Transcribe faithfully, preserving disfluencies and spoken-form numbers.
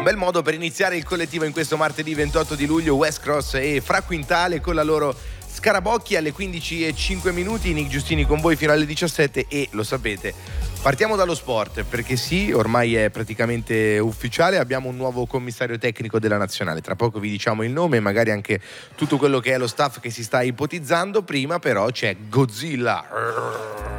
bel modo per iniziare il collettivo in questo martedì ventotto di luglio. West Cross e Fra Quintale con la loro Scarabocchi alle quindici e cinque minuti. Nick Giustini con voi fino alle diciassette e lo sapete, partiamo dallo sport perché sì, ormai è praticamente ufficiale, abbiamo un nuovo commissario tecnico della nazionale. Tra poco vi diciamo il nome e magari anche tutto quello che è lo staff che si sta ipotizzando. Prima però c'è Godzilla.